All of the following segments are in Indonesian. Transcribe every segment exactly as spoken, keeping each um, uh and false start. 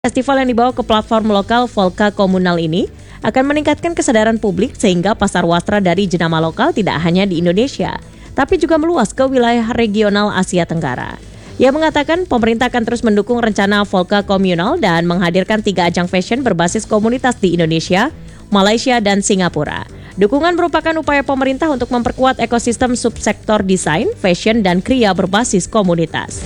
Festival yang dibawa ke platform lokal Volca Komunal ini akan meningkatkan kesadaran publik sehingga pasar wastra dari jenama lokal tidak hanya di Indonesia, tapi juga meluas ke wilayah regional Asia Tenggara. Ia mengatakan pemerintah akan terus mendukung rencana Volca Komunal dan menghadirkan tiga ajang fashion berbasis komunitas di Indonesia, Malaysia, dan Singapura. Dukungan merupakan upaya pemerintah untuk memperkuat ekosistem subsektor desain, fashion, dan kriya berbasis komunitas.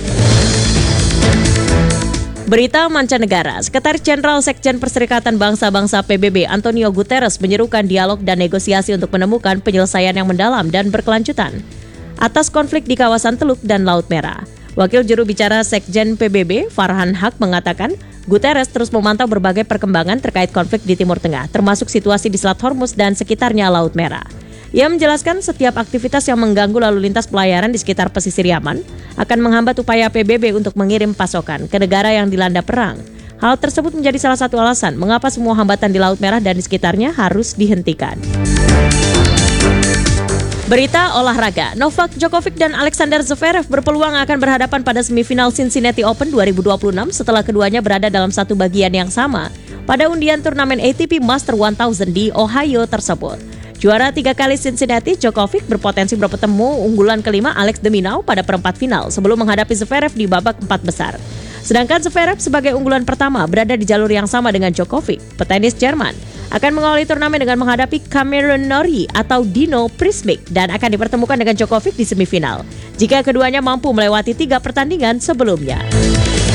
Berita mancanegara, Sekretaris Jenderal Sekjen Perserikatan Bangsa-Bangsa P B B Antonio Guterres menyerukan dialog dan negosiasi untuk menemukan penyelesaian yang mendalam dan berkelanjutan atas konflik di kawasan Teluk dan Laut Merah. Wakil juru bicara Sekjen P B B Farhan Haq mengatakan Guterres terus memantau berbagai perkembangan terkait konflik di Timur Tengah, termasuk situasi di Selat Hormuz dan sekitarnya Laut Merah. Ia menjelaskan setiap aktivitas yang mengganggu lalu lintas pelayaran di sekitar pesisir Yaman akan menghambat upaya P B B untuk mengirim pasokan ke negara yang dilanda perang. Hal tersebut menjadi salah satu alasan mengapa semua hambatan di Laut Merah dan di sekitarnya harus dihentikan. Berita olahraga, Novak Djokovic dan Alexander Zverev berpeluang akan berhadapan pada semifinal Cincinnati Open dua ribu dua puluh enam setelah keduanya berada dalam satu bagian yang sama pada undian turnamen A T P Master seribu di Ohio tersebut. Juara tiga kali Cincinnati, Djokovic berpotensi bertemu unggulan kelima Alex de Minaur pada perempat final sebelum menghadapi Zverev di babak empat besar. Sedangkan Zverev sebagai unggulan pertama berada di jalur yang sama dengan Djokovic. Petenis Jerman akan mengawali turnamen dengan menghadapi Cameron Norrie atau Dino Prismic dan akan dipertemukan dengan Djokovic di semifinal jika keduanya mampu melewati tiga pertandingan sebelumnya.